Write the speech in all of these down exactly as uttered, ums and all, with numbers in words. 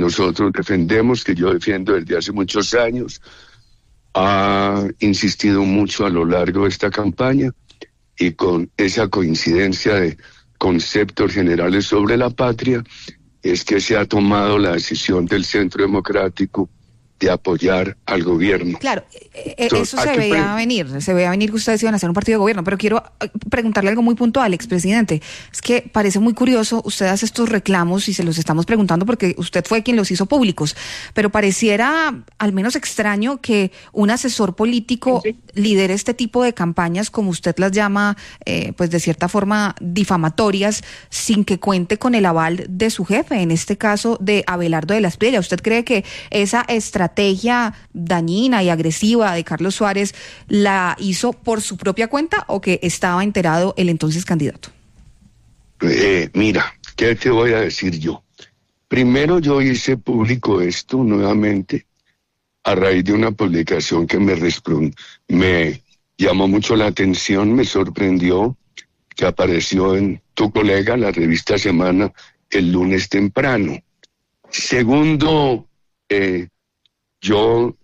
nosotros defendemos, que yo defiendo desde hace muchos años, ha insistido mucho a lo largo de esta campaña, y con esa coincidencia de conceptos generales sobre la patria, es que se ha tomado la decisión del Centro Democrático de apoyar al gobierno. Claro, eh, Entonces, eso se veía pre- venir, se veía venir que ustedes iban a hacer un partido de gobierno, pero quiero preguntarle algo muy puntual, expresidente. Es que parece muy curioso, usted hace estos reclamos y se los estamos preguntando porque usted fue quien los hizo públicos, pero pareciera al menos extraño que un asesor político sí. lidere este tipo de campañas, como usted las llama, eh, pues de cierta forma difamatorias, sin que cuente con el aval de su jefe, en este caso de Abelardo de la Espriella. ¿Usted cree que esa estrategia estrategia dañina y agresiva de Carlos Suárez la hizo por su propia cuenta o que estaba enterado el entonces candidato? Eh, mira, ¿qué te voy a decir yo? Primero, yo hice público esto nuevamente a raíz de una publicación que me, responde, me llamó mucho la atención, me sorprendió, que apareció en tu colega, la revista Semana, el lunes temprano. Segundo, eh, yo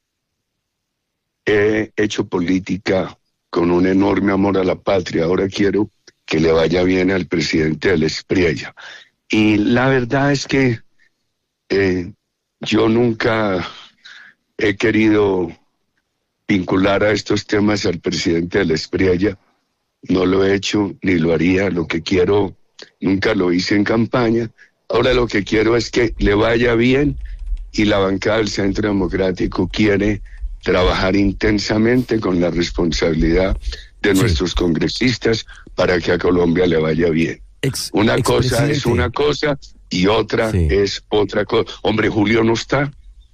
he hecho política con un enorme amor a la patria. Ahora quiero que le vaya bien al presidente de la Espriella. Y la verdad es que eh, yo nunca he querido vincular a estos temas al presidente de la Espriella. No lo he hecho ni lo haría. Lo que quiero, nunca lo hice en campaña. Ahora lo que quiero es que le vaya bien, y la bancada del Centro Democrático quiere trabajar intensamente con la responsabilidad de sí. nuestros congresistas para que a Colombia le vaya bien. Ex, una cosa es una cosa y otra sí. es otra cosa. Hombre, Julio no está.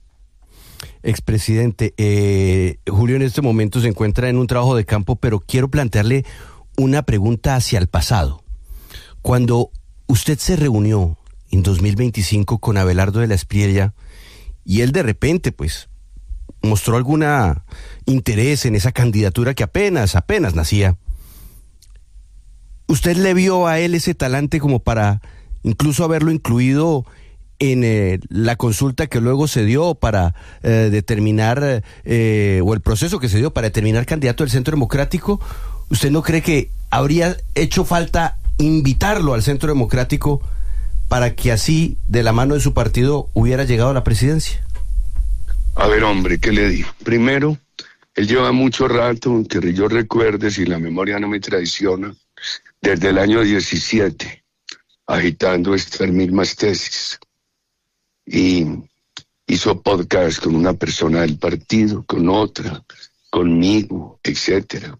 Expresidente, eh, Julio en este momento se encuentra en un trabajo de campo, pero quiero plantearle una pregunta hacia el pasado. Cuando usted se reunió en dos mil veinticinco con Abelardo de la Espriella, y él de repente, pues, mostró algún interés en esa candidatura que apenas, apenas nacía. ¿Usted le vio a él ese talante como para incluso haberlo incluido en eh, la consulta que luego se dio para eh, determinar, eh, o el proceso que se dio para determinar candidato del Centro Democrático? ¿Usted no cree que habría hecho falta invitarlo al Centro Democrático para que así, de la mano de su partido, hubiera llegado a la presidencia? A ver, hombre, ¿qué le digo? Primero, él lleva mucho rato, que yo recuerde, si la memoria no me traiciona, desde el año diecisiete, agitando estas mismas tesis. Y hizo podcast con una persona del partido, con otra, conmigo, etcétera.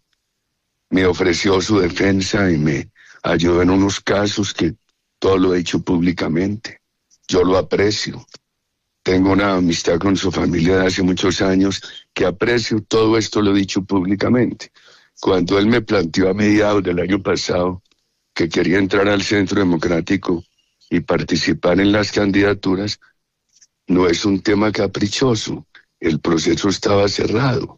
Me ofreció su defensa y me ayudó en unos casos que todo lo he hecho públicamente. Yo lo aprecio. Tengo una amistad con su familia de hace muchos años que aprecio. Todo esto lo he dicho públicamente. Cuando él me planteó a mediados del año pasado que quería entrar al Centro Democrático y participar en las candidaturas, no es un tema caprichoso. El proceso estaba cerrado.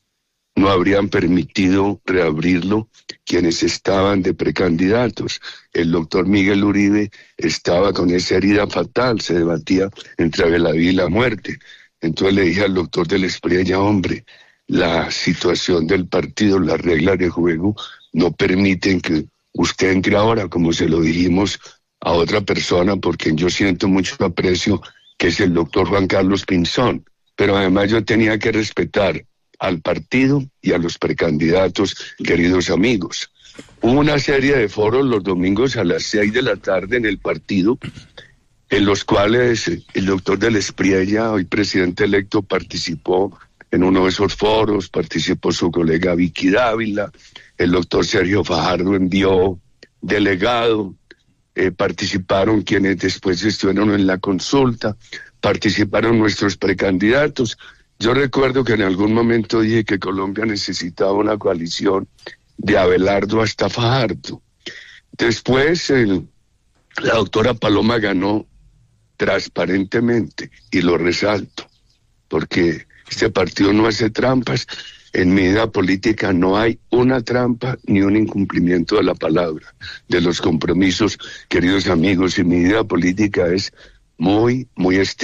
No habrían permitido reabrirlo quienes estaban de precandidatos. El doctor Miguel Uribe estaba con esa herida fatal, se debatía entre la vida y la muerte. Entonces le dije al doctor de la Espriella, hombre, la situación del partido, las reglas de juego no permiten que usted entre ahora, como se lo dijimos a otra persona, porque yo siento mucho aprecio, que es el doctor Juan Carlos Pinzón. Pero además yo tenía que respetar al partido y a los precandidatos, queridos amigos. Hubo una serie de foros los domingos a las seis de la tarde en el partido, en los cuales el doctor de la Espriella, hoy presidente electo, participó en uno de esos foros, participó su colega Vicky Dávila, el doctor Sergio Fajardo envió delegado, eh, participaron quienes después estuvieron en la consulta, participaron nuestros precandidatos. Yo recuerdo que en algún momento dije que Colombia necesitaba una coalición de Abelardo hasta Fajardo. Después el, la doctora Paloma ganó transparentemente, y lo resalto, porque este partido no hace trampas. En mi vida política no hay una trampa ni un incumplimiento de la palabra, de los compromisos, queridos amigos, y mi vida política es muy, muy estricta.